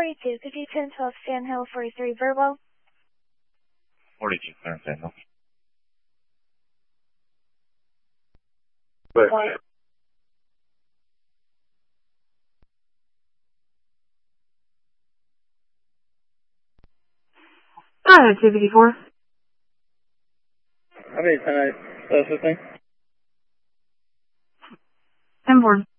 42, could you 1012 Sand Hill 43 verbal? 42, clear Sand Hill. But, Go ahead, 254. I mean, that's the thing. 10-4.